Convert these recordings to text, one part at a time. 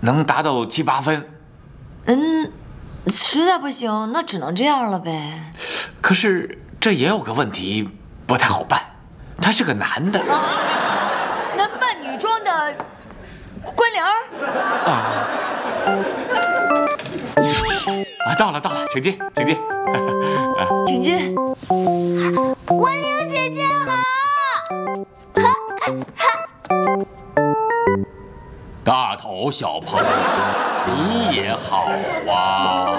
能达到7、8分。 实在不行，那只能这样了呗。 可是这也有个问题，不太好办，他是个男的。 男扮女装的关联儿。 到了，请进，请进。 请进。 关灵姐姐好。 大头小朋友，你也好啊！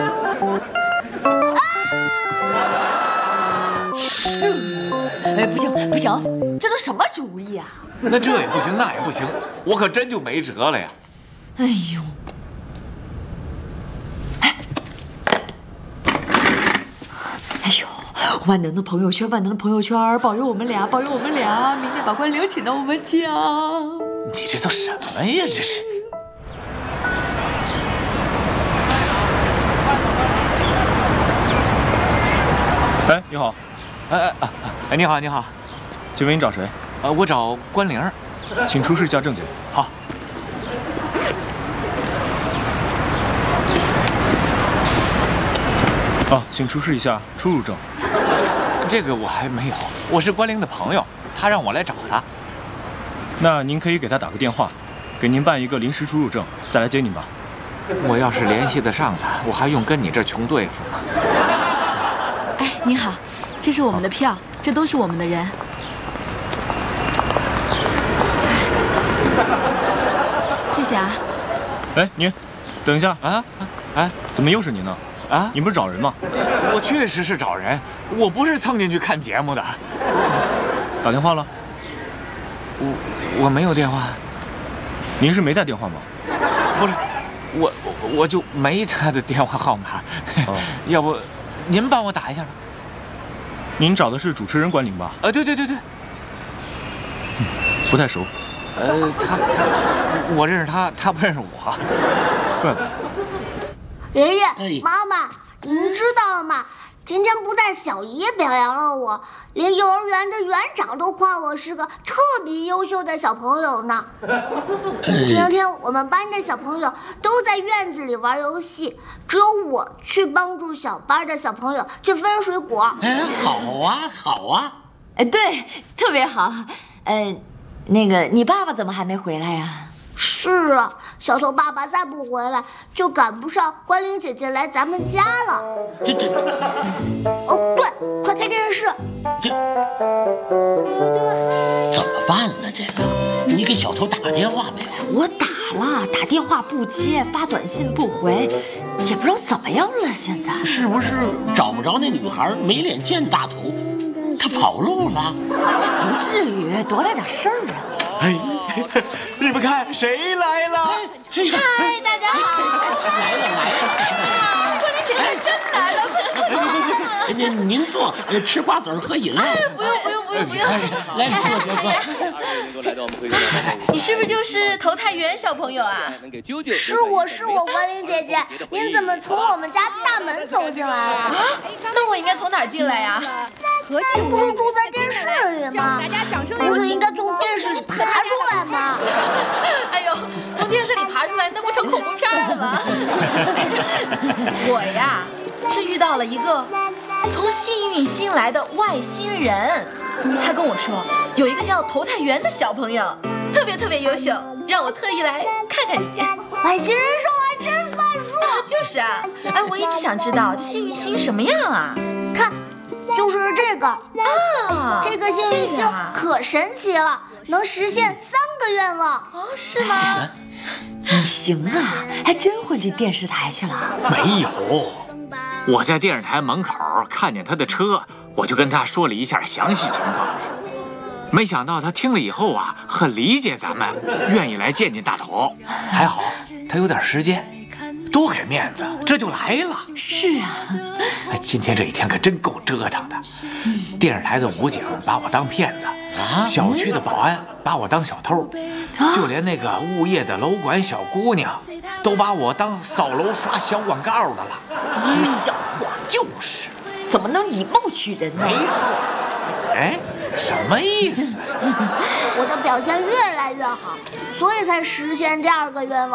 不行，这都什么主意啊？ 那这也不行，那也不行，我可真就没辙了呀！ 哎呦！万能的朋友圈，保佑我们俩，明天把关灵请到我们家。 你这都什么呀？这是。 哎，你好。 你好，你好。 请问你找谁？ 我找关灵。 请出示一下证件。 好。 请出示一下出入证。 这个我还没有，我是关灵的朋友，他让我来找他。 那您可以给他打个电话，给您办一个临时出入证，再来接您吧。 我要是联系得上他，我还用跟你这穷对付吗？ 哎，您好，这是我们的票，这都是我们的人。谢谢啊。 哎，您，等一下啊！ 怎么又是您呢？你不是找人吗？ 我确实是找人，我不是蹭进去看节目的。 打电话了？ 我没有电话。 您是没带电话吗？ 不是，我就没他的电话号码。要不您帮我打一下吧？ 您找的是主持人关灵吧？ 对。 不太熟。 我认识他，他不认识我。 怪不得。 爷爷，妈妈，您知道吗？今天不但小姨表扬了我，连幼儿园的园长都夸我是个特别优秀的小朋友呢。今天我们班的小朋友都在院子里玩游戏，只有我去帮助小班的小朋友去分水果。 好啊。 对，特别好。那个，你爸爸怎么还没回来呀？ 是啊，小头爸爸再不回来，就赶不上关灵姐姐来咱们家了。对，快开电视。 怎么办呢？这个，你给小头打个电话没有？ 我打了，打电话不接，发短信不回，也不知道怎么样了。现在是不是找不着那女孩，没脸见大头，她跑路了？ 不至于，多大点事儿啊！ 你们看谁来了？ 嗨，大家好！ 来了！ 关灵姐姐真来了，快！ 您坐，吃瓜子喝饮料。 不用。 来，坐。 你是不是就是头太原小朋友啊？ 是我，关灵姐姐，您怎么从我们家大门走进来了？ 那我应该从哪儿进来呀？ 不是住在电视里吗？不是应该从电视里爬出来吗？ 哎呦，从电视里爬出来，那不成恐怖片了吗？我呀，是遇到了一个从幸运星来的外星人，他跟我说有一个叫头太原的小朋友，特别优秀，让我特意来看看你。 外星人说话真算数。 就是啊，我一直想知道这幸运星什么样啊？ 看。就是这个这个幸运星可神奇了，能实现3个愿望。 是吗？ 你行啊，还真混进电视台去了？ 没有，我在电视台门口看见他的车，我就跟他说了一下详细情况。没想到他听了以后啊，很理解咱们，愿意来见见大头。还好他有点时间。多给面子，这就来了。 是啊， 今天这一天可真够折腾的。电视台的武警把我当骗子，小区的保安把我当小偷，就连那个物业的楼管小姑娘都把我当扫楼刷小广告的了。 不像话！ 就是， 怎么能以貌取人呢？ 没错。什么意思？ 我的表现越来越好，所以才实现第2个愿望。